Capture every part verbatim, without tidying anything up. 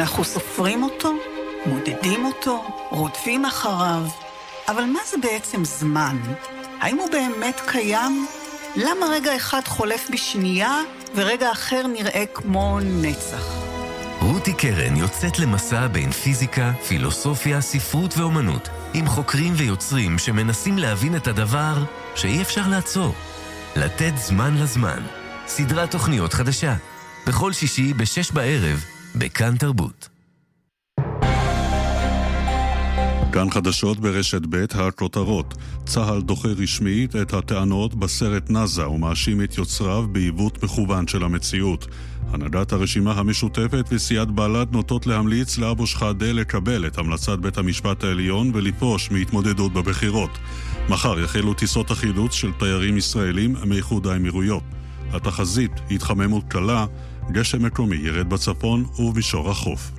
אנחנו סופרים אותו, מודדים אותו, רודפים אחריו. אבל מה זה בעצם זמן? האם הוא באמת קיים? למה רגע אחד חולף בשנייה ורגע אחר נראה כמו נצח? רותי קרן יוצאת למסע בין פיזיקה, פילוסופיה, ספרות ואומנות, עם חוקרים ויוצרים שמנסים להבין את הדבר שאי אפשר לעצור. לתת זמן לזמן. סדרת תוכניות חדשה. בכל שישי בשש בערב, בכאן תרבות. כאן חדשות ברשת ב' הכותרות. צה"ל דוחה רשמית את הטענות בסרט נזה ומאשים את יוצריו בעיוות מכוון של המציאות. הנהגת הרשימה המשותפת וסיעת בל"ד נוטות להמליץ לאבו שחאדה לקבל את המלצת בית המשפט העליון ולפרוש מהתמודדות בבחירות. מחר יחלו טיסות החילוץ של תיירים ישראלים מאיחוד האמירויות. התחזית התחממות קלה, גשם מקומי ירד בצפון ובמישור החוף.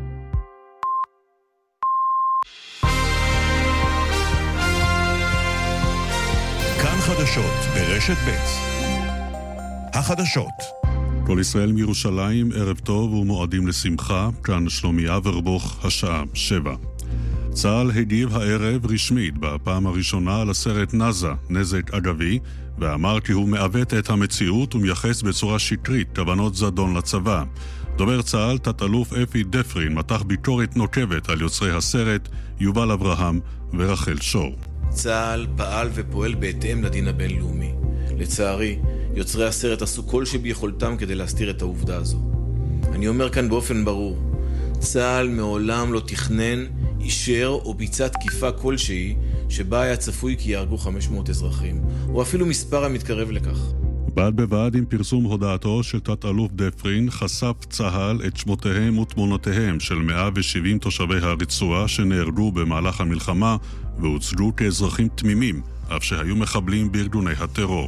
כאן חדשות ברשת ב'. החדשות. כל ישראל מירושלים, ערב טוב ומועדים לשמחה. כאן שלומי אברבוך, השעה שבע. צה"ל הגיב הערב רשמית בפעם הראשונה על הסרט נזה, נזק אגבי, ואמר כי הוא מעוות את המציאות ומייחס בצורה שקרית כוונות זדון לצבא. דובר צה"ל, תת-אלוף אפי דפרין, מתח ביקורת נוקבת על יוצרי הסרט, יובל אברהם ורחל שור. צה"ל פעל ופועל בהתאם לדין הבינלאומי. לצערי, יוצרי הסרט עשו כל שביכולתם כדי להסתיר את העובדה הזו. אני אומר כאן באופן ברור, צה"ל מעולם לא תכנן, אישר או ביצע תקיפה כלשהי שבה היה צפוי כי יהרגו חמש מאות אזרחים, או אפילו מספר המתקרב לכך. בד בבד עם פרסום הודעתו של תת-אלוף דפרין, חשף צה"ל את שמותיהם ותמונותיהם של מאה ושבעים תושבי הרצועה שנהרגו במהלך המלחמה והוצגו כאזרחים תמימים, אף שהיו מחבלים בארגוני הטרור.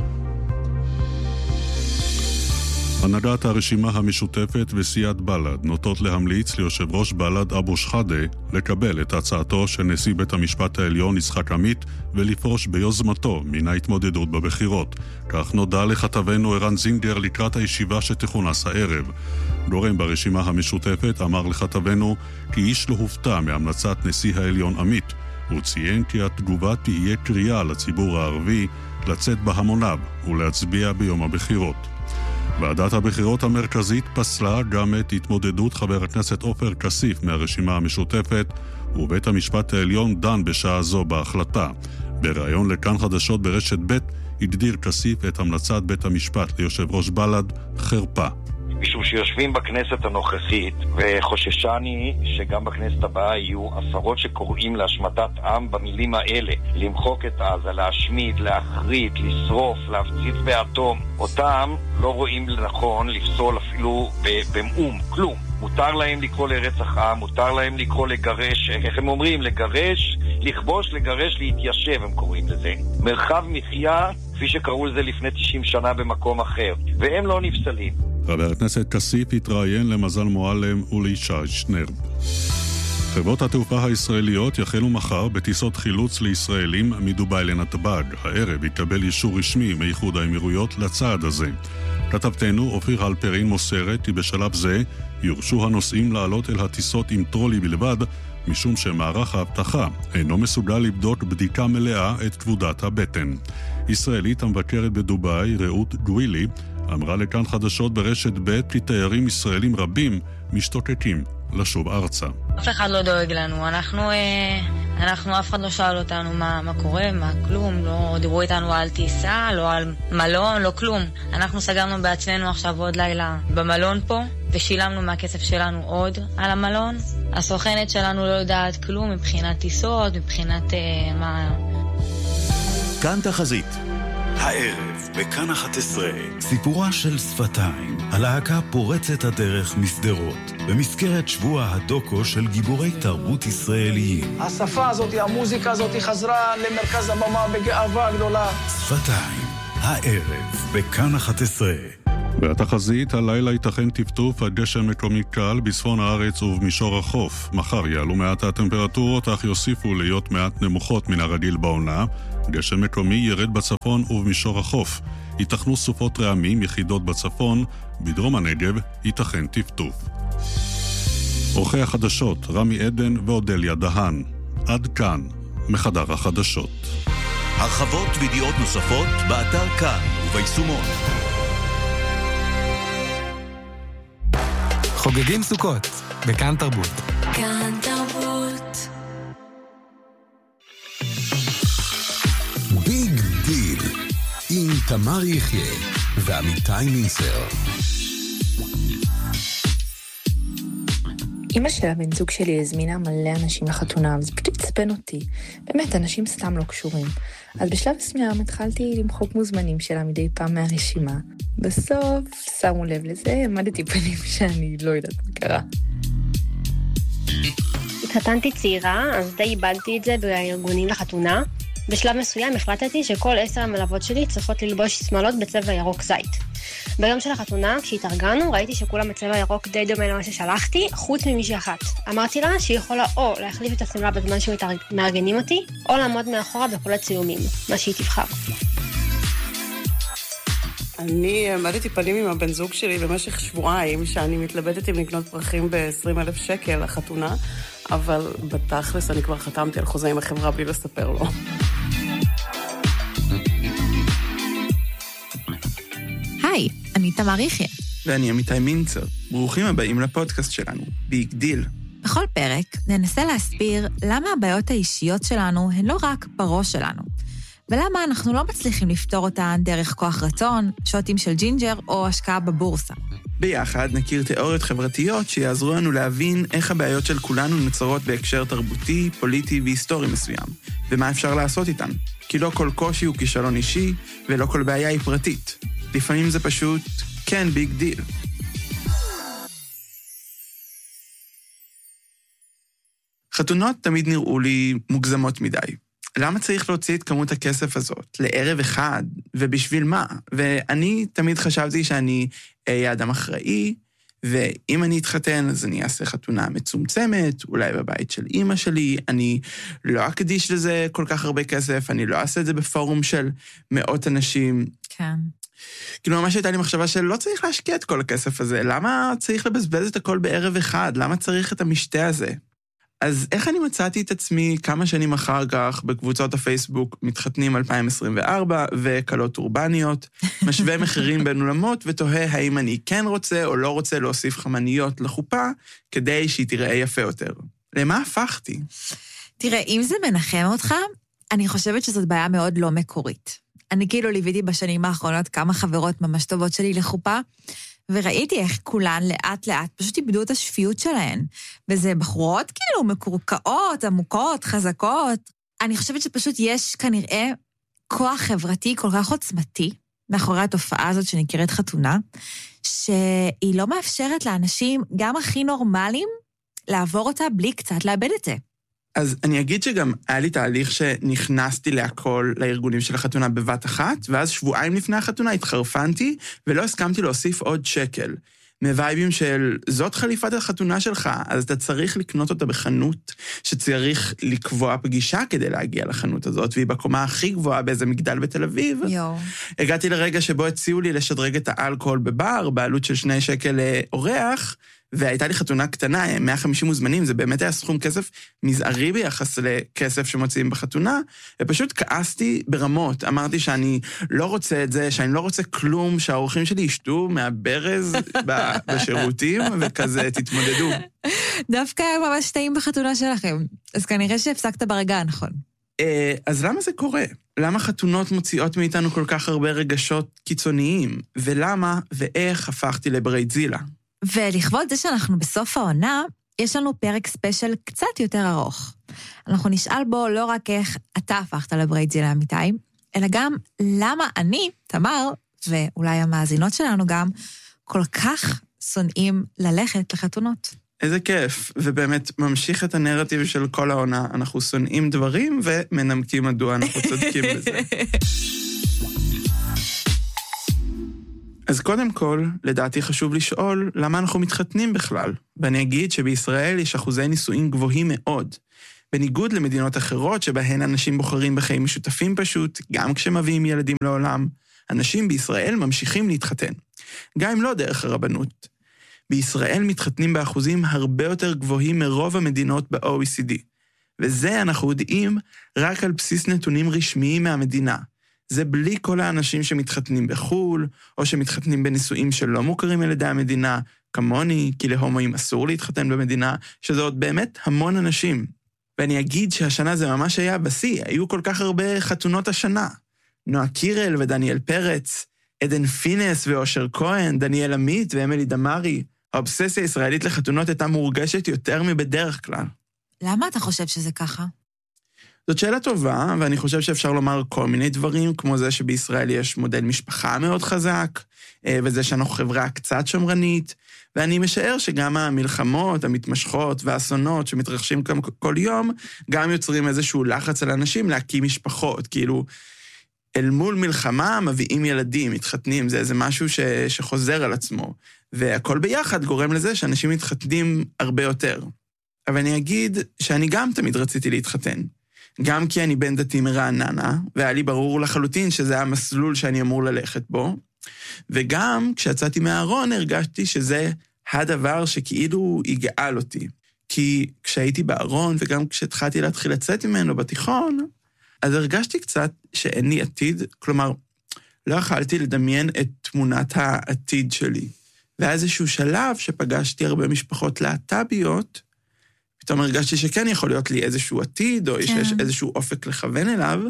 הנהגת הרשימה המשותפת וסיעת בל"ד נוטות להמליץ ליושב ראש בל"ד אבו שחאדה לקבל את הצעתו של נשיא בית המשפט העליון יצחק עמית ולפרוש ביוזמתו מן ההתמודדות בבחירות. כך נודע לכתבנו ערן זינגר לקראת הישיבה שתכונס הערב. גורם ברשימה המשותפת אמר לכתבנו כי איש לא הופתע מהמלצת נשיא העליון עמית. הוא ציין כי התגובה תהיה קריאה לציבור הערבי לצאת בהמוניו ולהצביע ביום הבחירות. ועדת הבחירות המרכזית פסלה גם את התמודדות חבר הכנסת עופר כסיף מהרשימה המשותפת, ובית המשפט העליון דן בשעה זו בהחלטה. בראיון לכאן חדשות ברשת ב' הגדיר כסיף את המלצת בית המשפט ליושב ראש בל"ד חרפה. משום שיושבים בכנסת הנוכחית, וחוששני שגם בכנסת הבאה יהיו עשרות שקוראים להשמטת עם במילים האלה, למחוק את עזה, להשמיד, להחריט, לשרוף, להפציץ באטום. אותם לא רואים לנכון לפסול אפילו במאום, כלום. מותר להם לקרוא לרצח עם, מותר להם לקרוא לגרש, איך הם אומרים? לגרש, לכבוש, לגרש, להתיישב הם קוראים לזה. מרחב מחיה, כפי שקראו לזה לפני תשעים שנה במקום אחר, והם לא נפסלים. חבר הכנסת כסיף התראיין למזל מועלם ולישי שנרב. חברות התעופה הישראליות יחלו מחר בטיסות חילוץ לישראלים מדובאי לנתב"ג. הערב יקבל אישור רשמי מאיחוד האמירויות לצעד הזה. כתבתנו אופיר הלפרין מוסרת כי בשלב זה יורשו הנוסעים לעלות אל הטיסות עם טרולי בלבד, משום שמערך האבטחה אינו מסוגל לבדוק בדיקה מלאה את כבודת הבטן. ישראלית המבקרת בדובאי, רעות גווילי, אמרה לכאן חדשות ברשת ב' כי תיירים ישראלים רבים משתוקקים לשוב ארצה. אף אחד לא דואג לנו, אנחנו, אנחנו אף אחד לא שאל אותנו מה, מה קורה, מה כלום, לא דיברו איתנו על טיסה, לא על מלון, לא כלום. אנחנו סגרנו בעצמנו עכשיו עוד לילה במלון פה, ושילמנו מהכסף שלנו עוד על המלון. הסוכנת שלנו לא יודעת כלום מבחינת טיסות, מבחינת אה, מה... כאן תחזית. הערב בכאן אחת עשרה סיפורה של שפתיים, הלהקה פורצת הדרך מסדרות במזכרת שבוע הדוקו של גיבורי תרבות ישראליים. השפה הזאת, המוזיקה הזאת חזרה למרכז הבמה בגאווה גדולה. שפתיים, הערב בכאן אחת עשרה. והתחזית, הלילה ייתכן טפטוף עד גשם מקומי קל בצפון הארץ ובמישור החוף. מחר יעלו מעט הטמפרטורות, אך יוסיפו להיות מעט נמוכות מן הרגיל בעונה. גשם מקומי ירד בצפון ובמישור החוף. ייתכנו סופות רעמים יחידות בצפון, בדרום הנגב ייתכן טפטוף. עורכי החדשות רמי עדן ואודליה דהן. עד כאן, מחדר החדשות. הרחבות וידיעות נוספות באתר כאן וביישומון. חוגגים סוכות בכאן תרבות. כאן תרבות. ביג דיל עם תמר יחיה ועמיתי מינסר. אמא של הבן זוג שלי הזמינה מלא אנשים לחתונה, וזה פשוט עצבן אותי. באמת, אנשים סתם לא קשורים. אז בשלב מסוים התחלתי למחוק מוזמנים שלה מדי פעם מהרשימה. בסוף, שמו לב לזה, עמדתי פנים שאני לא יודעת מה קרה. התחתנתי צעירה, אז די איבדתי את זה בארגונים לחתונה. בשלב מסוים החלטתי שכל עשר המלוות שלי צריכות ללבוש שמלות בצבע ירוק זית. ביום של החתונה, כשהתארגנו, ראיתי שכולם בצבע ירוק די דומה למה ששלחתי, חוץ ממישהי אחת. אמרתי לה שהיא יכולה או להחליף את השמלה בזמן שמארגנים אותי, או לעמוד מאחורה בכל הצילומים, מה שהיא תבחר. אני עמדתי פנים עם הבן זוג שלי במשך שבועיים, שאני מתלבטת אם לקנות פרחים ב-עשרים אלף שקל לחתונה, אבל בתכלס אני כבר חתמתי על חוזה עם החברה בלי לספר לו. היי, אני תמר יחיה. ואני עמיתי מינסר. ברוכים הבאים לפודקאסט שלנו, ביג דיל. בכל פרק ננסה להסביר למה הבעיות האישיות שלנו הן לא רק בראש שלנו, ולמה אנחנו לא מצליחים לפתור אותן דרך כוח רצון, שוטים של ג'ינג'ר או השקעה בבורסה. ביחד נכיר תיאוריות חברתיות שיעזרו לנו להבין איך הבעיות של כולנו נוצרות בהקשר תרבותי, פוליטי והיסטורי מסוים, ומה אפשר לעשות איתן. כי לא כל קושי הוא כישלון אישי, ולא כל בעיה היא פרטית. לפעמים זה פשוט כן ביג דיל. חתונות תמיד נראו לי מוגזמות מדי. למה צריך להוציא את כמות הכסף הזאת לערב אחד, ובשביל מה? ואני תמיד חשבתי שאני אהיה אדם אחראי, ואם אני אתחתן, אז אני אעשה חתונה מצומצמת, אולי בבית של אמא שלי, אני לא אקדיש לזה כל כך הרבה כסף, אני לא אעשה את זה בפורום של מאות אנשים. כן. כאילו ממש הייתה לי מחשבה שלא צריך להשקיע את כל הכסף הזה, למה צריך לבזבז את הכל בערב אחד? למה צריך את המשתה הזה? אז איך אני מצאתי את עצמי כמה שנים אחר כך בקבוצות הפייסבוק מתחתנים אלפיים עשרים וארבע וקלות אורבניות, משווה מחירים בין עולמות ותוהה האם אני כן רוצה או לא רוצה להוסיף חמניות לחופה כדי שהיא תראה יפה יותר. למה הפכתי? תראה, אם זה מנחם אותך, אני חושבת שזאת בעיה מאוד לא מקורית. אני כאילו ליוויתי בשנים האחרונות כמה חברות ממש טובות שלי לחופה, וראיתי איך כולן לאט לאט פשוט איבדו את השפיות שלהן. וזה בחורות כאילו מקורקעות, עמוקות, חזקות. אני חושבת שפשוט יש כנראה כוח חברתי כל כך עוצמתי, מאחורי התופעה הזאת שנקראת חתונה, שהיא לא מאפשרת לאנשים, גם הכי נורמליים, לעבור אותה בלי קצת לאבד את זה. אז אני אגיד שגם היה לי תהליך שנכנסתי להכל לארגונים של החתונה בבת אחת, ואז שבועיים לפני החתונה התחרפנתי, ולא הסכמתי להוסיף עוד שקל. מווייבים של, זאת חליפת החתונה שלך, אז אתה צריך לקנות אותה בחנות, שצריך לקבוע פגישה כדי להגיע לחנות הזאת, והיא בקומה הכי גבוהה באיזה מגדל בתל אביב. יו. הגעתי לרגע שבו הציעו לי לשדרג את האלכוהול בבר, בעלות של שני שקל לאורח, והייתה לי חתונה קטנה, מאה וחמישים מוזמנים, זה באמת היה סכום כסף מזערי ביחס לכסף שמוצאים בחתונה, ופשוט כעסתי ברמות, אמרתי שאני לא רוצה את זה, שאני לא רוצה כלום, שהאורחים שלי ישתו מהברז בשירותים, וכזה תתמודדו. דווקא היה ממש טעים בחתונה שלכם, אז כנראה שהפסקת ברגע הנכון. אז למה זה קורה? למה חתונות מוציאות מאיתנו כל כך הרבה רגשות קיצוניים? ולמה ואיך הפכתי לברייטזילה? ולכבוד זה שאנחנו בסוף העונה, יש לנו פרק ספיישל קצת יותר ארוך. אנחנו נשאל בו לא רק איך אתה הפכת לברייטזילה אמיתי, אלא גם למה אני, תמר, ואולי המאזינות שלנו גם, כל כך שונאים ללכת לחתונות. איזה כיף, ובאמת ממשיך את הנרטיב של כל העונה, אנחנו שונאים דברים ומנמקים מדוע אנחנו צודקים בזה. אז קודם כל, לדעתי חשוב לשאול למה אנחנו מתחתנים בכלל. ואני אגיד שבישראל יש אחוזי נישואים גבוהים מאוד. בניגוד למדינות אחרות שבהן אנשים בוחרים בחיים משותפים פשוט, גם כשמביאים ילדים לעולם, אנשים בישראל ממשיכים להתחתן. גם אם לא דרך הרבנות. בישראל מתחתנים באחוזים הרבה יותר גבוהים מרוב המדינות ב-או אי סי די. וזה אנחנו יודעים רק על בסיס נתונים רשמיים מהמדינה. זה בלי כל האנשים שמתחתנים בחול, או שמתחתנים בנישואים שלא מוכרים על ידי המדינה, כמוני, כי להומואים אסור להתחתן במדינה, שזה עוד באמת המון אנשים. ואני אגיד שהשנה זה ממש היה בשיא, היו כל כך הרבה חתונות השנה. נועה קירל ודניאל פרץ, עדן פינס ואושר כהן, דניאל עמית ואמילי דמרי. האובססיה הישראלית לחתונות הייתה מורגשת יותר מבדרך כלל. למה אתה חושב שזה ככה? זאת שאלה טובה, ואני חושב שאפשר לומר כל מיני דברים, כמו זה שבישראל יש מודל משפחה מאוד חזק, וזה שאנחנו חברה קצת שמרנית, ואני משער שגם המלחמות, המתמשכות והאסונות שמתרחשים כל יום, גם יוצרים איזשהו לחץ על אנשים להקים משפחות, כאילו, אל מול מלחמה מביאים ילדים, מתחתנים, זה איזה משהו ש, שחוזר על עצמו, והכל ביחד גורם לזה שאנשים מתחתנים הרבה יותר. אבל אני אגיד שאני גם תמיד רציתי להתחתן. גם כי אני בן דתי מרעננה, והיה לי ברור לחלוטין שזה המסלול שאני אמור ללכת בו, וגם כשיצאתי מהארון הרגשתי שזה הדבר שכאילו יגאל אותי. כי כשהייתי בארון, וגם כשהתחלתי להתחיל לצאת ממנו בתיכון, אז הרגשתי קצת שאין לי עתיד, כלומר, לא יכלתי לדמיין את תמונת העתיד שלי. והיה איזשהו שלב שפגשתי הרבה משפחות להט"ביות, פתאום הרגשתי שכן יכול להיות לי איזשהו עתיד, או כן. שיש איזשהו אופק לכוון אליו,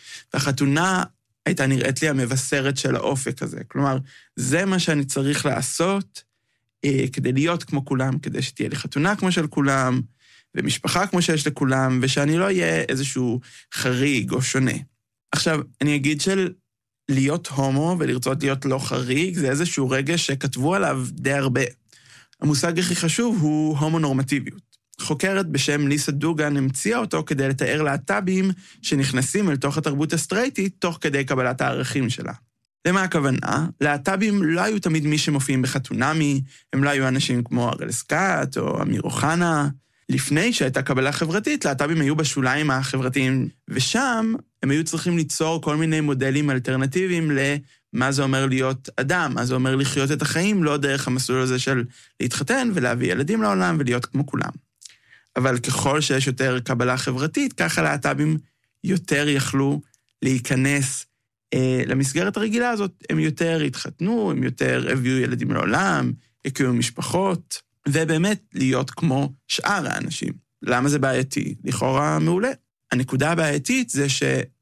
והחתונה הייתה נראית לי המבשרת של האופק הזה. כלומר, זה מה שאני צריך לעשות אה, כדי להיות כמו כולם, כדי שתהיה לי חתונה כמו של כולם, ומשפחה כמו שיש לכולם, ושאני לא אהיה איזשהו חריג או שונה. עכשיו, אני אגיד של להיות הומו ולרצות להיות לא חריג, זה איזשהו רגש שכתבו עליו די הרבה. המושג הכי חשוב הוא הומו-נורמטיביות. חוקרת בשם ליסה דוגן המציאה אותו כדי לתאר להט"בים שנכנסים אל תוך התרבות הסטרייטית תוך כדי קבלת הערכים שלה. למה הכוונה? להט"בים לא היו תמיד מי שמופיעים בחתונמי, הם לא היו אנשים כמו אראל סקאט או אמיר אוחנה. לפני שהייתה קבלה חברתית, להט"בים היו בשוליים החברתיים, ושם הם היו צריכים ליצור כל מיני מודלים אלטרנטיביים למה זה אומר להיות אדם, מה זה אומר לחיות את החיים, לא דרך המסלול הזה של להתחתן ולהביא ילדים לעולם ולהיות כמו כולם. אבל ככל שיש יותר קבלה חברתית, ככה להט"בים יותר יכלו להיכנס אה, למסגרת הרגילה הזאת, הם יותר התחתנו, הם יותר הביאו ילדים לעולם, הקימו משפחות, ובאמת להיות כמו שאר האנשים. למה זה בעייתי? לכאורה מעולה. הנקודה הבעייתית זה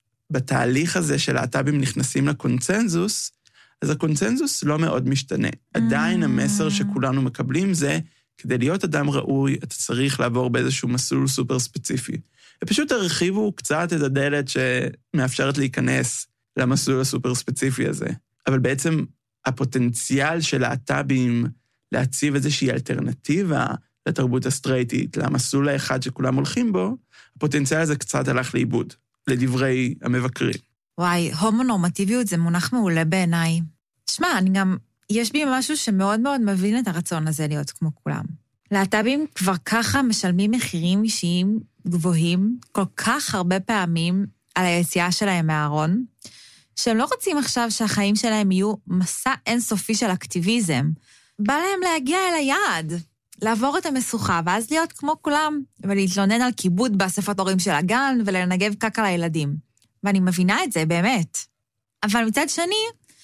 שבתהליך הזה של להט"בים נכנסים לקונצנזוס, אז הקונצנזוס לא מאוד משתנה. עדיין המסר שכולנו מקבלים זה, כדי להיות אדם ראוי, אתה צריך לעבור באיזשהו מסלול סופר ספציפי. ופשוט הרחיבו קצת את הדלת שמאפשרת להיכנס למסלול הסופר ספציפי הזה. אבל בעצם הפוטנציאל של להט"בים להציב איזושהי אלטרנטיבה לתרבות הסטרייטית, למסלול האחד שכולם הולכים בו, הפוטנציאל הזה קצת הלך לאיבוד, לדברי המבקרים. וואי, הומו-נורמטיביות זה מונח מעולה בעיניי. תשמע, אני גם, יש בי משהו שמאוד מאוד מבין את הרצון הזה להיות כמו כולם. להט"בים כבר ככה משלמים מחירים אישיים גבוהים, כל כך הרבה פעמים על היציאה שלהם מהארון, שהם לא רוצים עכשיו שהחיים שלהם יהיו מסע אינסופי של אקטיביזם, בא להם להגיע אל היעד, לעבור את המשוכה, ואז להיות כמו כולם, ולהתלונן על כיבוד באספת הורים של הגן, ולנגב קקה לילדים. ואני מבינה את זה, באמת. אבל מצד שני,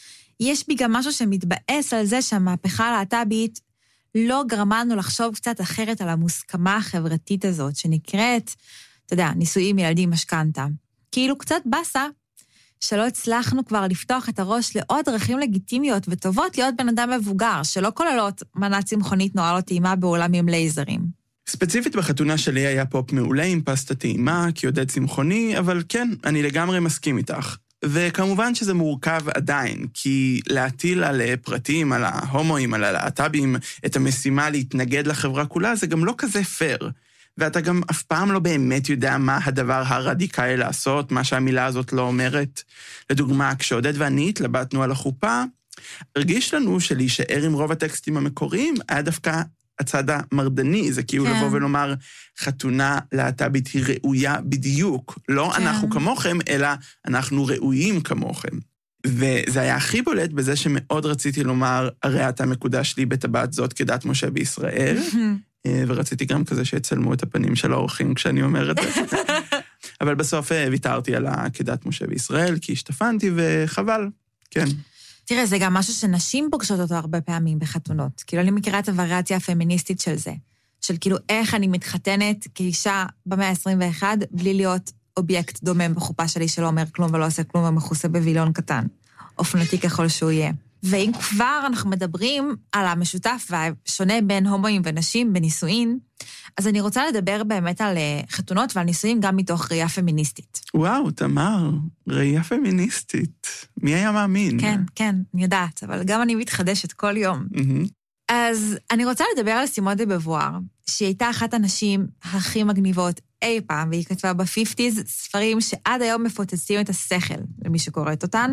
יש בי גם משהו שמתבאס על זה שהמהפכה הלהט"בית לא גרמה לנו לחשוב קצת אחרת על המוסכמה החברתית הזאת, שנקראת, אתה יודע, נישואים, ילדים, משכנתה. כאילו קצת בסה, שלא הצלחנו כבר לפתוח את הראש לעוד דרכים לגיטימיות וטובות להיות בן אדם מבוגר, שלא כוללות מנת צמחונית נורא לא טעימה בעולם עם לייזרים. ספציפית בחתונה שלי היה פופ מעולה עם פסטה טעימה, כי עודד צמחוני, אבל כן, אני לגמרי מסכים איתך. וכמובן שזה מורכב עדיין, כי להטיל על פרטים, על ההומואים, על הלהט"בים, את המשימה להתנגד לחברה כולה, זה גם לא כזה פייר. ואתה גם אף פעם לא באמת יודע מה הדבר הרדיקלי לעשות, מה שהמילה הזאת לא אומרת. לדוגמה, כשעודד ואני התלבטנו על החופה, הרגיש לנו שלהישאר עם רוב הטקסטים המקוריים, היה דווקא הצד המרדני, זה כאילו כן. לבוא ולומר, חתונה להט"בית היא ראויה בדיוק, לא כן. אנחנו כמוכם, אלא אנחנו ראויים כמוכם. וזה היה הכי בולט בזה שמאוד רציתי לומר, הרי אתה מקודש לי בטבעת זאת כדת משה בישראל, ורציתי גם כזה שיצלמו את הפנים של האורחים כשאני אומר את זה. אבל בסוף ויתרתי על כדת משה בישראל, כי השתפנתי וחבל, כן. תראה, זה גם משהו שנשים פוגשות אותו הרבה פעמים בחתונות. כאילו, אני מכירה את הווריאציה הפמיניסטית של זה. של כאילו, איך אני מתחתנת כאישה במאה ה-עשרים ואחת, בלי להיות אובייקט דומם בחופה שלי שלא אומר כלום ולא עושה כלום ומכוסה בווילון קטן. אופנתי ככל שהוא יהיה. ואם כבר אנחנו מדברים על המשותף והשונה בין הומואים ונשים בנישואין, אז אני רוצה לדבר באמת על חתונות ועל נישואין גם מתוך ראייה פמיניסטית. וואו, תמר, ראייה פמיניסטית. מי היה מאמין? כן, כן, אני יודעת, אבל גם אני מתחדשת כל יום. Mm-hmm. אז אני רוצה לדבר על סימון דה בבואר, שהיא הייתה אחת הנשים הכי מגניבות אי פעם, והיא כתבה ב-חמישים ספרים שעד היום מפוצצים את השכל למי שקוראת אותן,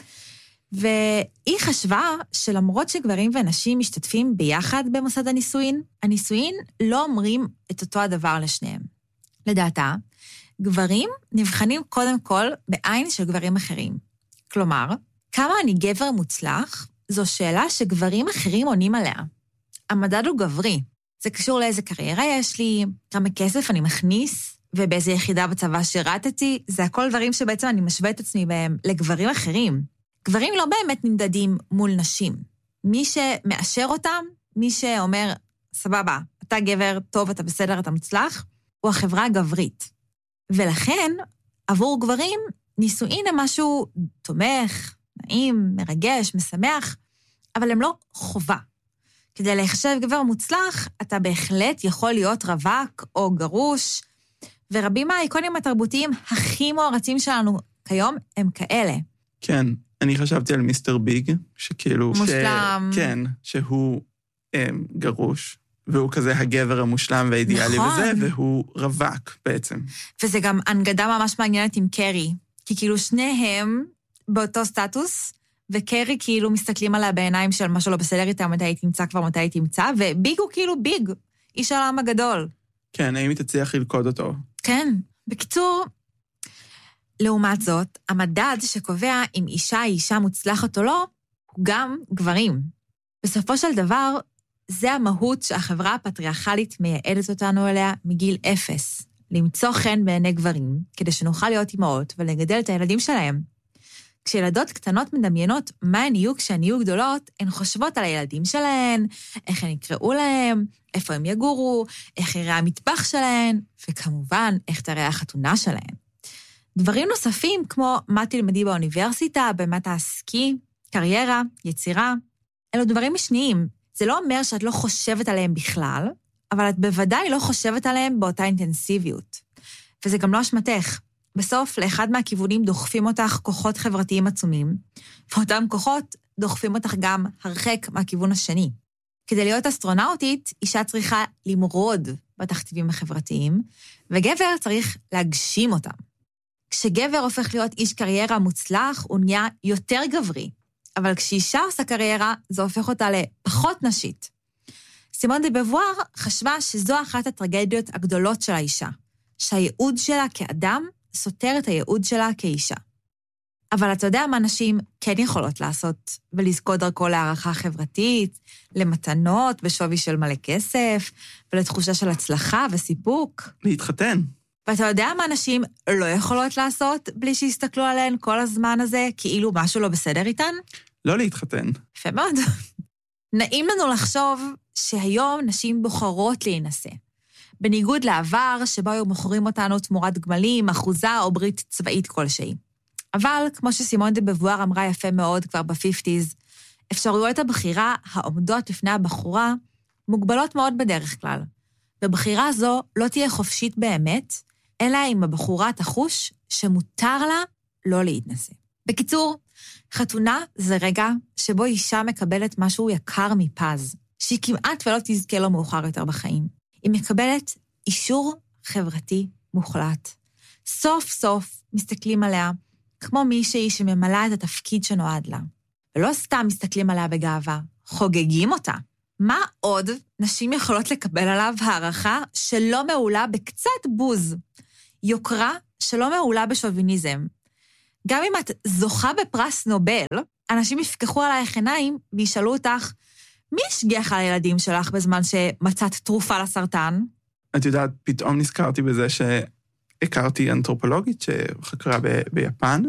והיא חשבה שלמרות שגברים ונשים משתתפים ביחד במוסד הנישואין, הנישואין לא אומרים את אותו הדבר לשניהם. לדעתה, גברים נבחנים קודם כל בעין של גברים אחרים. כלומר, כמה אני גבר מוצלח, זו שאלה שגברים אחרים עונים עליה. המדד הוא גברי. זה קשור לאיזה קריירה יש לי, כמה כסף אני מכניס, ובאיזה יחידה בצבא שירתתי, זה הכל דברים שבעצם אני משווה את עצמי בהם לגברים אחרים. גברים לא באמת נמדדים מול נשים. מי שמאשר אותם, מי שאומר, סבבה, אתה גבר טוב, אתה בסדר, אתה מוצלח, הוא החברה הגברית. ולכן, עבור גברים, נישואין הם משהו תומך, נעים, מרגש, משמח, אבל הם לא חובה. כדי להיחשב גבר מוצלח, אתה בהחלט יכול להיות רווק או גרוש, ורבים מהאיקונים התרבותיים הכי מוערצים שלנו כיום הם כאלה. כן, אני חשבתי על מיסטר ביג, שכאילו... מושלם. ש... כן, שהוא הם, גרוש, והוא כזה הגבר המושלם והאידיאלי נכון. וזה, והוא רווק בעצם. וזה גם הנגדה ממש מעניינת עם קרי, כי כאילו שניהם באותו סטטוס, וקרי כאילו מסתכלים עליה בעיניים של משהו לא בסדר איתה, מתי היא תמצא כבר, מתי היא תמצא, וביג הוא כאילו ביג, איש העולם הגדול. כן, האם היא תצליח ללכוד אותו? כן. בקיצור, לעומת זאת, המדד שקובע אם אישה היא אישה מוצלחת או לא, הוא גם גברים. בסופו של דבר, זה המהות שהחברה הפטריארכלית מייעדת אותנו אליה מגיל אפס, למצוא חן בעיני גברים, כדי שנוכל להיות אימהות ולגדל את הילדים שלהם. כשילדות קטנות מדמיינות מה הן יהיו כשהן יהיו גדולות, הן חושבות על הילדים שלהן, איך הן יקראו להם, איפה הם יגורו, איך יראה המטבח שלהן, וכמובן, איך תראה החתונה שלהן. דברים נוספים כמו מה תלמדי באוניברסיטה, במה תעסקי, קריירה, יצירה, אלו דברים משניים. זה לא אומר שאת לא חושבת עליהם בכלל, אבל את בוודאי לא חושבת עליהם באותה אינטנסיביות. וזה גם לא אשמתך. בסוף, לאחד מהכיוונים דוחפים אותך כוחות חברתיים עצומים, ואותם כוחות דוחפים אותך גם הרחק מהכיוון השני. כדי להיות אסטרונאוטית, אישה צריכה למרוד בתכתיבים החברתיים, וגבר צריך להגשים אותם. כשגבר הופך להיות איש קריירה מוצלח, הוא נהיה יותר גברי, אבל כשאישה עושה קריירה, זה הופך אותה לפחות נשית. סימון דה בבואר חשבה שזו אחת הטרגדיות הגדולות של האישה, שהייעוד שלה כאדם סותר את הייעוד שלה כאישה. אבל אתה יודע מה נשים כן יכולות לעשות, ולזכות דרכו להערכה חברתית, למתנות בשווי של מלא כסף, ולתחושה של הצלחה וסיפוק. להתחתן. ואתה יודע מה נשים לא יכולות לעשות, בלי שיסתכלו עליהן כל הזמן הזה, כאילו משהו לא בסדר איתן? לא להתחתן. יפה מאוד. נעים לנו לחשוב שהיום נשים בוחרות להינשא. בניגוד לעבר, שבו היו מוכרים אותנו תמורת גמלים, אחוזה או ברית צבאית כלשהי. אבל, כמו שסימון דה בבואר אמרה יפה מאוד כבר ב-חמישים, אפשרויות הבחירה העומדות לפני הבחורה מוגבלות מאוד בדרך כלל. בבחירה זו לא תהיה חופשית באמת, אלא אם הבחורה תחוש שמותר לה לא להתנשא. בקיצור, חתונה זה רגע שבו אישה מקבלת משהו יקר מפז, שהיא כמעט ולא תזכה לו מאוחר יותר בחיים. היא מקבלת אישור חברתי מוחלט. סוף סוף מסתכלים עליה כמו מישהי שממלאה את התפקיד שנועד לה. ולא סתם מסתכלים עליה בגאווה, חוגגים אותה. מה עוד נשים יכולות לקבל עליו הערכה שלא מעולה בקצת בוז? יוקרה שלא מעולה בשוביניזם. גם אם את זוכה בפרס נובל, אנשים יפקחו עלייך עיניים וישאלו אותך, מי השגיח על הילדים שלך בזמן שמצאת תרופה לסרטן? את יודעת, פתאום נזכרתי בזה שהכרתי אנתרופולוגית שחקרה ב- ביפן,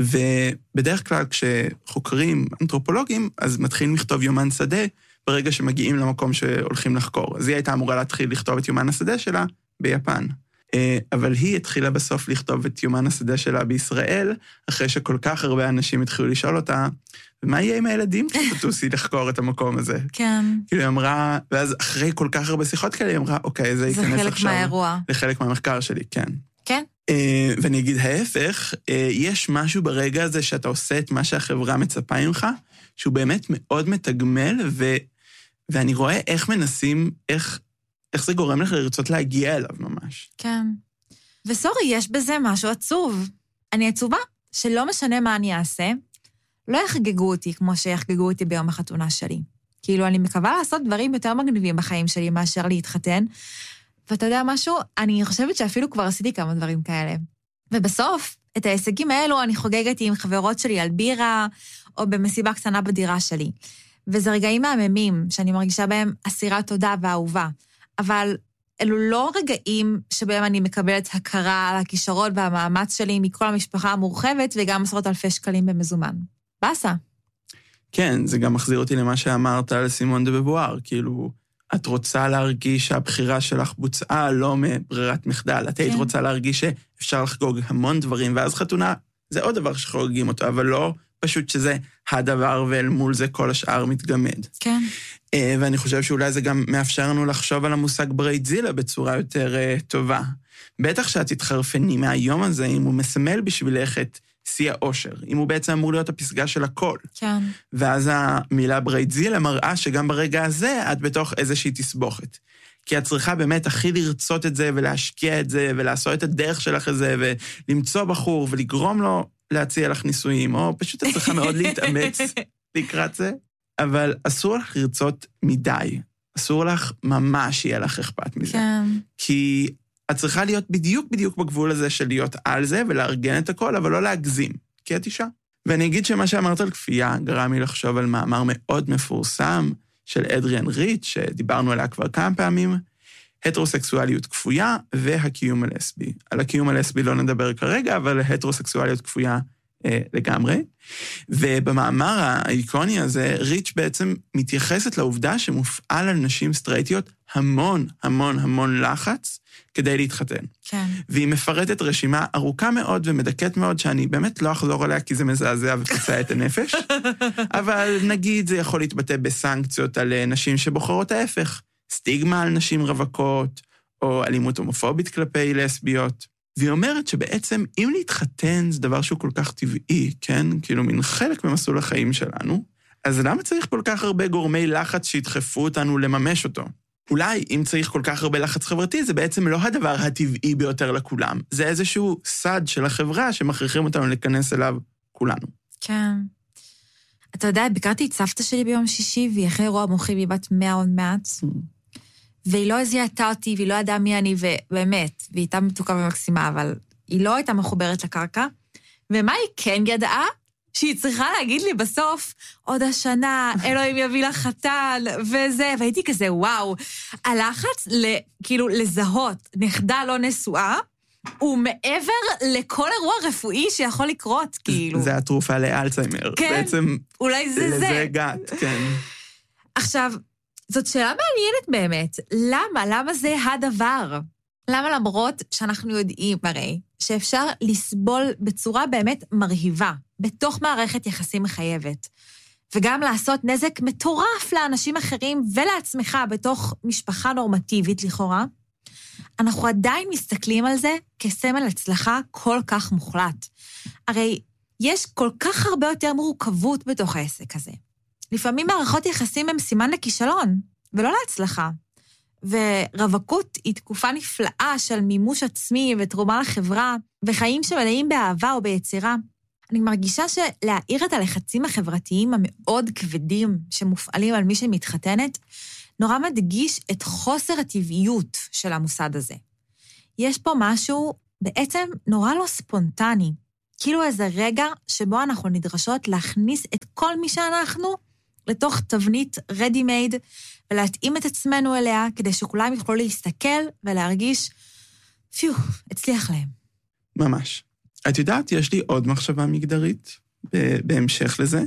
ובדרך כלל כשחוקרים אנתרופולוגים, אז מתחילים לכתוב יומן שדה ברגע שמגיעים למקום שהולכים לחקור. אז היא הייתה אמורה להתחיל לכתוב את יומן השדה שלה ביפן. אבל היא התחילה בסוף לכתוב את יומן השדה שלה בישראל, אחרי שכל כך הרבה אנשים התחילו לשאול אותה, ומה יהיה עם הילדים כשתטוסי לחקור את המקום הזה? כן. כאילו היא אמרה, ואז אחרי כל כך הרבה שיחות כאלה, היא אמרה, אוקיי, זה ייכנס עכשיו. זה חלק מהאירוע. לחלק מהמחקר שלי, כן. כן. ואני אגיד ההפך, יש משהו ברגע הזה שאתה עושה את מה שהחברה מצפה ממך, שהוא באמת מאוד מתגמל, ו... ואני רואה איך מנסים, איך... איך זה גורם לך לרצות להגיע אליו ממש. כן. וסורי, יש בזה משהו עצוב. אני עצובה שלא משנה מה אני אעשה, לא יחגגו אותי כמו שיחגגו אותי ביום החתונה שלי. כאילו, אני מקווה לעשות דברים יותר מגניבים בחיים שלי מאשר להתחתן, ואתה יודע משהו? אני חושבת שאפילו כבר עשיתי כמה דברים כאלה. ובסוף, את ההישגים האלו אני חוגגת עם חברות שלי על בירה, או במסיבה קטנה בדירה שלי. וזה רגעים מהממים, שאני מרגישה בהם אסירת תודה ואהובה. אבל אלו לא רגעים שבהם אני מקבלת הכרה על הכישרון והמאמץ שלי מכל המשפחה המורחבת, וגם עשרות אלפי שקלים במזומן. בסה. כן, זה גם מחזיר אותי למה שאמרת על סימון דה בבואר, כאילו, את רוצה להרגיש שהבחירה שלך בוצעה לא מברירת מחדל, את היית רוצה להרגיש שאפשר לחגוג המון דברים, ואז חתונה זה עוד דבר שחוגגים אותו, אבל לא פשוט שזה הדבר, ואל מול זה כל השאר מתגמד. כן. ואני חושב שאולי זה גם מאפשר לנו לחשוב על המושג ברייטזילה בצורה יותר טובה. בטח שאת תתחרפני מהיום הזה, אם הוא מסמל בשבילך את שיא האושר, אם הוא בעצם אמור להיות הפסגה של הכל. כן. ואז המילה ברייטזילה מראה שגם ברגע הזה את בתוך איזושהי תסבוכת. כי את צריכה באמת הכי לרצות את זה, ולהשקיע את זה, ולעשות את הדרך שלך את זה, ולמצוא בחור, ולגרום לו להציע לך ניסויים, או פשוט את צריכה מאוד להתאמץ לקראת זה. אבל אסור לך לרצות מדי. אסור לך ממש יהיה לך אכפת מזה. כן. כי את צריכה להיות בדיוק בדיוק בגבול הזה של להיות על זה, ולארגן את הכל, אבל לא להגזים, כי את אישה. ואני אגיד שמה שאמרת על כפייה, גרם לי לחשוב על מאמר מאוד מפורסם, של אדריאן ריץ', שדיברנו עליה כבר כמה פעמים, הטרוסקסואליות כפויה והקיום הלסבי. על הקיום הלסבי לא נדבר כרגע, אבל הטרוסקסואליות כפויה אה, לגמרי. ובמאמר האיקוני הזה, ריץ' בעצם מתייחסת לעובדה שמופעל על נשים סטרייטיות המון, המון, המון לחץ כדי להתחתן. כן. והיא מפרטת רשימה ארוכה מאוד ומדכאת מאוד, שאני באמת לא אחזור עליה כי זה מזעזע ופצע את הנפש, אבל נגיד זה יכול להתבטא בסנקציות על נשים שבוחרות ההפך, סטיגמה על נשים רווקות, או אלימות הומופובית כלפי לסביות. והיא אומרת שבעצם אם להתחתן זה דבר שהוא כל כך טבעי, כן? כאילו מן חלק ממסלול החיים שלנו, אז למה צריך כל כך הרבה גורמי לחץ שידחפו אותנו לממש אותו? אולי אם צריך כל כך הרבה לחץ חברתי, זה בעצם לא הדבר הטבעי ביותר לכולם. זה איזשהו סד של החברה שמכריחים אותנו להיכנס אליו כולנו. כן. אתה יודע, ביקרתי את סבתא שלי ביום שישי, והיא אחרי אירוע מוחי, והיא בת מאה עוד מעט, והיא לא זיהתה אותי, והיא לא ידעה מי אני, ובאמת, והיא הייתה מתוקה ומקסימה, אבל היא לא הייתה מחוברת לקרקע, ומה היא כן ידעה? שהיא צריכה להגיד לי בסוף, עוד השנה, אלוהים יביא לך חתן, וזה, והייתי כזה, וואו, הלחץ, כאילו, לזהות, נכדה לא נשואה, הוא מעבר לכל אירוע רפואי שיכול לקרות, כאילו. זה התרופה לאלצהיימר. כן, בעצם אולי זה זה. לזה הגעת, כן. עכשיו, זאת שאלה מעניינת באמת, למה? למה זה הדבר? למה למרות שאנחנו יודעים, הרי, שאפשר לסבול בצורה באמת מרהיבה, בתוך מערכת יחסים מחייבת, וגם לעשות נזק מטורף לאנשים אחרים ולעצמך בתוך משפחה נורמטיבית לכאורה, אנחנו עדיין מסתכלים על זה כסמל הצלחה כל כך מוחלט. הרי יש כל כך הרבה יותר מורכבות בתוך העסק הזה. לפעמים מערכות יחסים הם סימן לכישלון, ולא להצלחה. ורווקות היא תקופה נפלאה של מימוש עצמי ותרומה לחברה, וחיים שמלאים באהבה או ביצירה. אני מרגישה שלהעיר את הלחצים החברתיים המאוד כבדים שמופעלים על מי שמתחתנת, נורא מדגיש את חוסר הטבעיות של המוסד הזה. יש פה משהו בעצם נורא לא ספונטני. כאילו איזה רגע שבו אנחנו נדרשות להכניס את כל מי שאנחנו לתוך תבנית ready made, ולהתאים את עצמנו אליה, כדי שכולם יוכלו להסתכל ולהרגיש, פיו, הצליח להם. ממש. את יודעת, יש לי עוד מחשבה מגדרית, בהמשך לזה.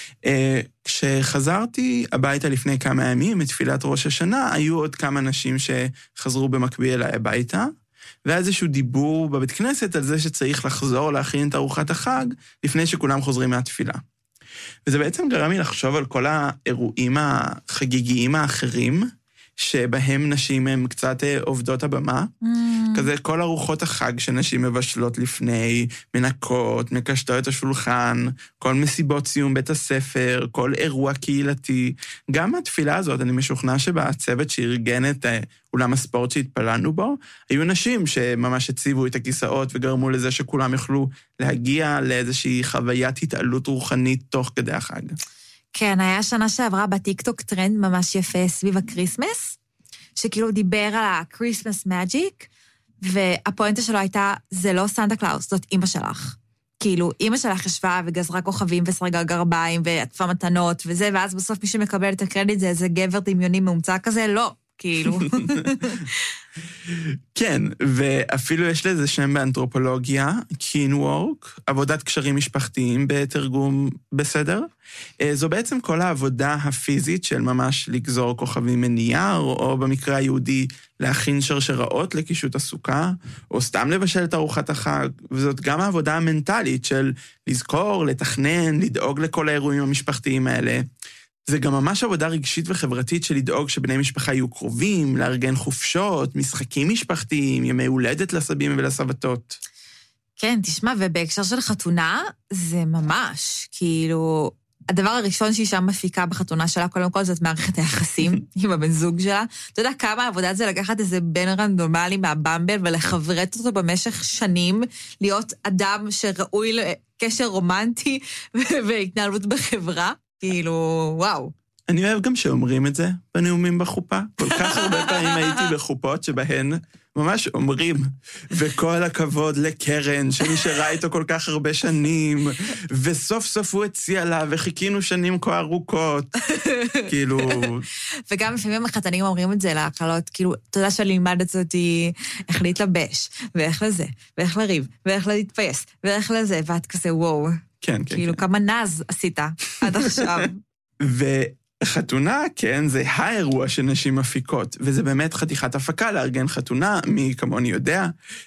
כשחזרתי הביתה לפני כמה ימים, מתפילת ראש השנה, היו עוד כמה נשים שחזרו במקביל אליי הביתה, והיה איזשהו דיבור בבית כנסת על זה שצריך לחזור להכין את ארוחת החג, לפני שכולם חוזרים מהתפילה. וזה בעצם גרם לי לחשוב על כל האירועים החגיגיים האחרים, שבהם נשים הן קצת עובדות הבמה. Mm. כזה כל ארוחות החג שנשים מבשלות לפני, מנקות, מקשטות את השולחן, כל מסיבות סיום בית הספר, כל אירוע קהילתי. גם התפילה הזאת, אני משוכנע שבצוות שארגן את אולם הספורט שהתפללנו בו, היו נשים שממש הציבו את הכיסאות וגרמו לזה שכולם יוכלו להגיע לאיזושהי חוויית התעלות רוחנית תוך כדי החג. כן, היה שנה שעברה בטיקטוק טרנד ממש יפה סביב הקריסמס, שכאילו דיבר על הקריסמס מג'יק, והפואנטה שלו הייתה, זה לא סנטה קלאוס, זאת אמא שלך. כאילו, אמא שלך ישבה וגזרה כוכבים וסרגה גרביים ועטפה מתנות וזה, ואז בסוף מי שמקבל את הקרדיט זה איזה גבר דמיוני מומצא כזה, לא, כאילו. כן, ואפילו יש לזה שם באנתרופולוגיה, kin work, עבודת קשרים משפחתיים בתרגום בסדר. זו בעצם כל העבודה הפיזית של ממש לגזור כוכבים מנייר, או במקרה היהודי להכין שרשראות לקישוט הסוכה, או סתם לבשל את ארוחת החג, וזאת גם העבודה המנטלית של לזכור, לתכנן, לדאוג לכל האירועים המשפחתיים האלה. זה גם ממש עבודה רגשית וחברתית של לדאוג שבני משפחה יהיו קרובים, לארגן חופשות, משחקים משפחתיים, ימי הולדת לסבים ולסבתות. כן, תשמע, ובהקשר של חתונה, זה ממש, כאילו, הדבר הראשון שהיא שם מפיקה בחתונה שלה, קודם כל זאת מערכת היחסים עם הבן זוג שלה. אתה יודע כמה עבודה זה לקחת איזה בן רנדומלי מהבמבל ולחברת אותו במשך שנים, להיות אדם שראוי לקשר רומנטי והתנהלות בחברה? כאילו, וואו. אני אוהב גם שאומרים את זה בנאומים בחופה. כל כך הרבה פעמים הייתי בחופות שבהן ממש אומרים, וכל הכבוד לקרן שנשארה איתו כל כך הרבה שנים, וסוף סוף הוא הציע לה, וחיכינו שנים כה ארוכות. כאילו... וגם לפעמים החתנים אומרים את זה להקלות, כאילו, אתה יודע שאני לימדת אותי איך להתלבש, ואיך לזה, ואיך לריב, ואיך להתפייס, ואיך לזה, ואת כזה, וואו. כן, כן, כאילו, כן. כמה נז עשית עד עכשיו. וחתונה, כן, זה האירוע שנשים מפיקות, וזה באמת חתיכת הפקה לארגן חתונה, מי כמוני יודע,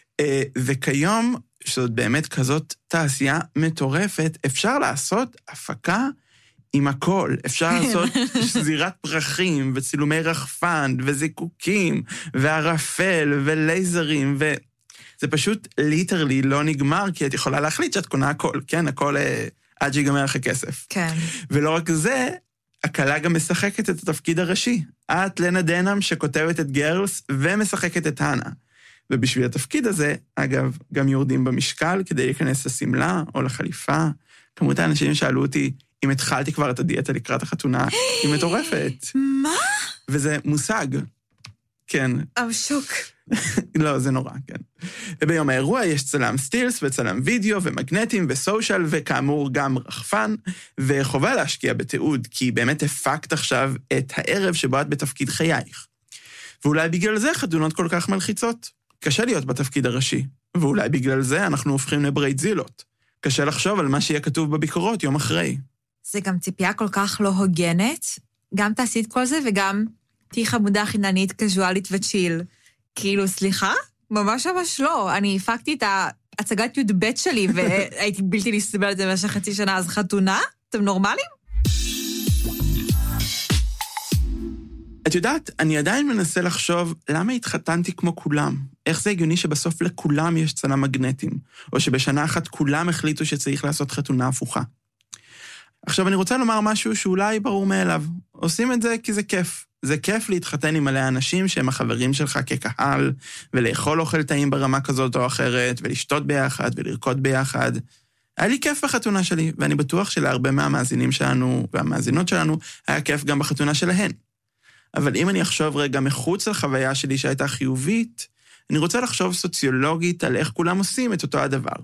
וכיום, שזאת באמת כזאת תעשייה מטורפת, אפשר לעשות הפקה עם הכל. אפשר לעשות זירת פרחים, וצילומי רחפן, וזיקוקים, וערפל, ולייזרים, ו... זה פשוט ליטרלי לא נגמר, כי את יכולה להחליט שאת קונה הכל, כן? הכל אה, עד שיגמר לך כסף. כן. ולא רק זה, הקלה גם משחקת את התפקיד הראשי. את לנה דנאם שכותבת את גרלס ומשחקת את הנה. ובשביל התפקיד הזה, אגב, גם יורדים במשקל כדי להיכנס לסמלה או לחליפה. כמות האנשים שאלו אותי, אם התחלתי כבר את הדיאטה לקראת החתונה, היא מטורפת. מה? וזה מושג. כן. אבשוק. לא, זה נורא, כן. וביום האירוע יש צלם סטילס וצלם וידאו ומגנטים וסושיאל, וכאמור גם רחפן, וחובה להשקיע בתיעוד, כי באמת הפקת עכשיו את הערב שבו את בתפקיד חייך. ואולי בגלל זה חתונות כל כך מלחיצות. קשה להיות בתפקיד הראשי, ואולי בגלל זה אנחנו הופכים לברית זילות. קשה לחשוב על מה שיהיה כתוב בביקורות יום אחרי. זה גם ציפייה כל כך לא הוגנת, גם תעשית כל זה וגם תהי חמודה חיננית, קזואלית וצ'יל. כאילו, סליחה? ממש ממש לא. אני הפקתי את ההצגת י' ב' שלי, והייתי בלתי נסבל את זה במשך חצי שנה, אז חתונה? אתם נורמלים? את יודעת, אני עדיין מנסה לחשוב למה התחתנתי כמו כולם. איך זה הגיוני שבסוף לכולם יש צלם מגנטים, או שבשנה אחת כולם החליטו שצריך לעשות חתונה הפוכה. עכשיו, אני רוצה לומר משהו שאולי ברור מאליו. עושים את זה כי זה כיף. זה כיף להתחתן עם מלא אנשים שהם החברים שלך כקהל, ולאכול אוכל טעים ברמה כזאת או אחרת, ולשתות ביחד ולרקוד ביחד. היה לי כיף בחתונה שלי, ואני בטוח שלהרבה מהמאזינים שלנו והמאזינות שלנו היה כיף גם בחתונה שלהן. אבל אם אני אחשוב רגע מחוץ לחוויה שלי שהייתה חיובית, אני רוצה לחשוב סוציולוגית על איך כולם עושים את אותו הדבר.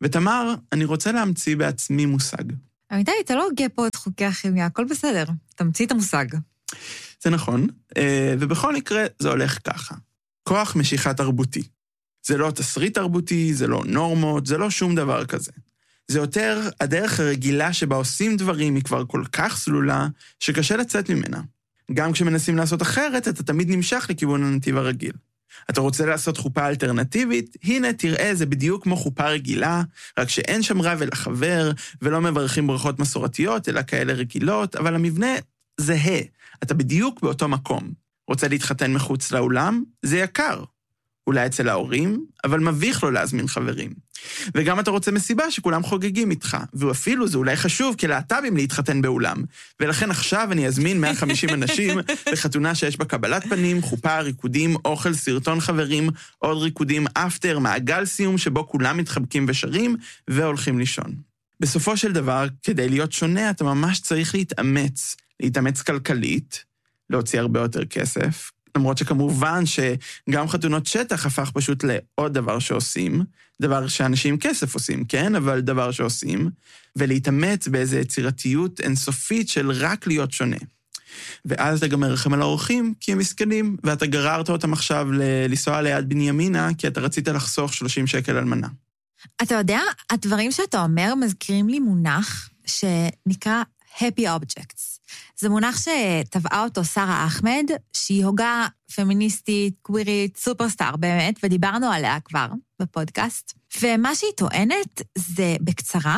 ותמר, אני רוצה להמציא בעצמי מושג. אמיתי, אתה לא הוגה פה את חוקי הכימיה, הכל בסדר. תמציא את המושג. זה נכון, ובכל מקרה זה הולך ככה. כוח משיכה תרבותי. זה לא תסריט תרבותי, זה לא נורמות, זה לא שום דבר כזה. זה יותר הדרך הרגילה שבה עושים דברים היא כבר כל כך סלולה, שקשה לצאת ממנה. גם כשמנסים לעשות אחרת, אתה תמיד נמשך לכיוון הנתיב הרגיל. אתה רוצה לעשות חופה אלטרנטיבית? הנה, תראה, זה בדיוק כמו חופה רגילה, רק שאין שם רב אל החבר, ולא מברכים ברכות מסורתיות, אלא כאלה רגילות, אבל המבנה זהה. אתה בדיוק באותו מקום. רוצה להתחתן מחוץ לאולם? זה יקר. אולי אצל ההורים, אבל מביך לו להזמין חברים. וגם אתה רוצה מסיבה שכולם חוגגים איתך, ואפילו זה אולי חשוב כלהט"בים להתחתן באולם. ולכן עכשיו אני אזמין מאה וחמישים אנשים לחתונה שיש בה קבלת פנים, חופה, ריקודים, אוכל, סרטון חברים, עוד ריקודים, אפטר, מעגל סיום שבו כולם מתחבקים ושרים והולכים לישון. בסופו של דבר, כדי להיות שונה, אתה ממש צריך להתאמץ, להתאמץ כלכלית, להוציא הרבה יותר כסף, למרות שכמובן שגם חתונות שטח הפך פשוט לעוד דבר שעושים, דבר שאנשים עם כסף עושים, כן? אבל דבר שעושים, ולהתאמץ באיזו יצירתיות אינסופית של רק להיות שונה. ואז אתה גם מרחם על האורחים, כי הם מסכנים, ואתה גררת אותם עכשיו לנסוע ליד בנימינה, כי אתה רצית לחסוך שלושים שקל על מנה. אתה יודע, הדברים שאתה אומר מזכירים לי מונח שנקרא Happy Objects. זה מונח שטבעה אותו שרה אחמד, שהיא הוגה פמיניסטית, קווירית, סופרסטאר באמת, ודיברנו עליה כבר בפודקאסט. ומה שהיא טוענת זה בקצרה,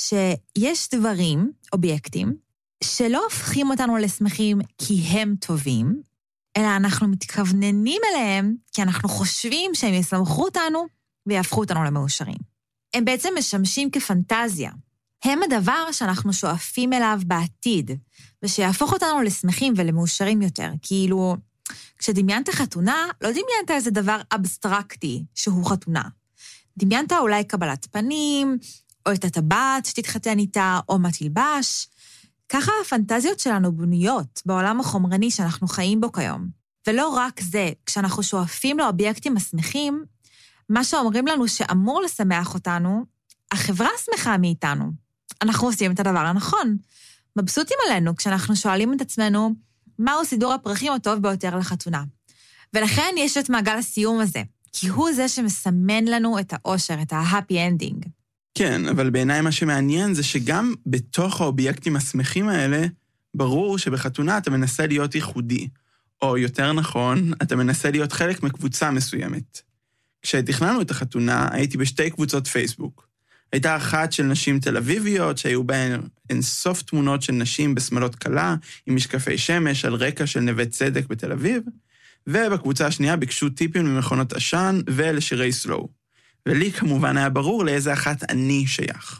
שיש דברים, אובייקטים, שלא הופכים אותנו לשמחים כי הם טובים, אלא אנחנו מתכווננים אליהם כי אנחנו חושבים שהם ישמחו אותנו ויהפכו אותנו למאושרים. הם בעצם משמשים כפנטזיה. הם הדבר שאנחנו שואפים אליו בעתיד, ושיהפוך אותנו לשמחים ולמאושרים יותר. כאילו, כשדמיינת חתונה, לא דמיינת איזה דבר אבסטרקטי שהוא חתונה. דמיינת אולי קבלת פנים, או את הטבעת שתתחתן איתה, או מה תלבש. ככה הפנטזיות שלנו בנויות בעולם החומרני שאנחנו חיים בו כיום. ולא רק זה, כשאנחנו שואפים לאובייקטים משמחים, מה שאומרים לנו שאמור לשמח אותנו, החברה שמחה מאיתנו. אנחנו עושים את הדבר הנכון. מבסוטים עלינו כשאנחנו שואלים את עצמנו, מהו סידור הפרחים הטוב ביותר לחתונה. ולכן יש את מעגל הסיום הזה, כי הוא זה שמסמן לנו את האושר, את ה-happy ending. כן, אבל בעיניי מה שמעניין זה שגם בתוך האובייקטים השמחים האלה, ברור שבחתונה אתה מנסה להיות ייחודי, או יותר נכון, אתה מנסה להיות חלק מקבוצה מסוימת. כשתכננו את החתונה, הייתי בשתי קבוצות פייסבוק. הייתה אחת של נשים תל אביביות, שהיו בהן אינסוף תמונות של נשים בשמלות קלה, עם משקפי שמש על רקע של נווה צדק בתל אביב, ובקבוצה השנייה ביקשו טיפים למכונות עשן ולשירי סלואו. ולי כמובן היה ברור לאיזה אחת אני שייך.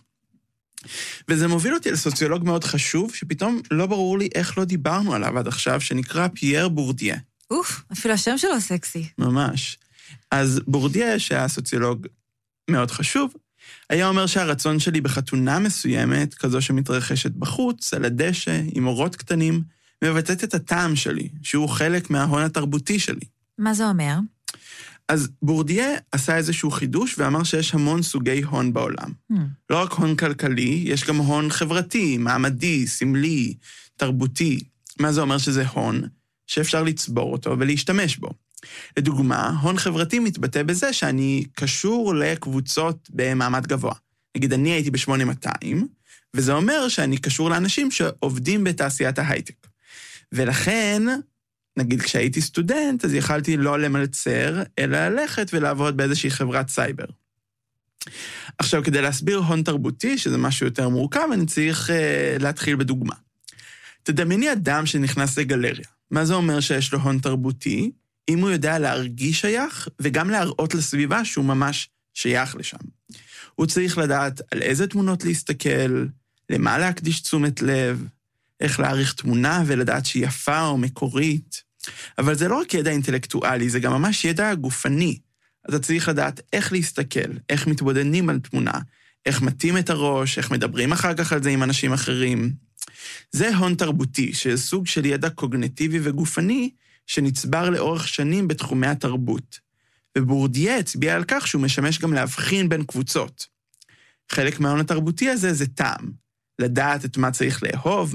וזה מוביל אותי לסוציולוג מאוד חשוב, שפתאום לא ברור לי איך לא דיברנו עליו עד עכשיו, שנקרא פייר בורדיה. אוף, אפילו השם שלו סקסי. ממש. אז בורדיה, שהיה סוציולוג מאוד חשוב, היה אומר שהרצון שלי בחתונה מסוימת, כזו שמתרחשת בחוץ, על הדשא, עם אורות קטנים, מבטאת את הטעם שלי, שהוא חלק מההון התרבותי שלי. מה זה אומר? אז בורדיה עשה איזשהו חידוש ואמר שיש המון סוגי הון בעולם. Hmm. לא רק הון כלכלי, יש גם הון חברתי, מעמדי, סמלי, תרבותי. מה זה אומר שזה הון? שאפשר לצבור אותו ולהשתמש בו. לדוגמה, הון חברתי מתבטא בזה שאני קשור לקבוצות במעמד גבוה. נגיד, אני הייתי ב-שמונה מאתיים, וזה אומר שאני קשור לאנשים שעובדים בתעשיית ההייטק. ולכן, נגיד, כשהייתי סטודנט, אז יכלתי לא למלצר, אלא ללכת ולעבוד באיזושהי חברת סייבר. עכשיו, כדי להסביר הון תרבותי, שזה משהו יותר מורכב, אני צריך uh, להתחיל בדוגמה. תדמייני אדם שנכנס לגלריה. מה זה אומר שיש לו הון תרבותי? אם הוא יודע להרגיש שייך, וגם להראות לסביבה שהוא ממש שייך לשם. הוא צריך לדעת על איזה תמונות להסתכל, למה להקדיש תשומת לב, איך להעריך תמונה ולדעת שהיא יפה או מקורית. אבל זה לא רק ידע אינטלקטואלי, זה גם ממש ידע גופני. אז אתה צריך לדעת איך להסתכל, איך מתבודדים על תמונה, איך מתאים את הראש, איך מדברים אחר כך על זה עם אנשים אחרים. זה הון תרבותי, שזה סוג של ידע קוגניטיבי וגופני, שנצבר לאורך שנים בתחומי התרבות. ובורדיה הצביע על כך שהוא משמש גם להבחין בין קבוצות. חלק מההון התרבותי הזה זה טעם. לדעת את מה צריך לאהוב,